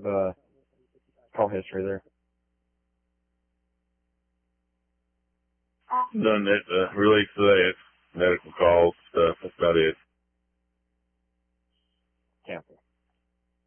call history there. Done that release today. It's medical calls stuff. That's about it.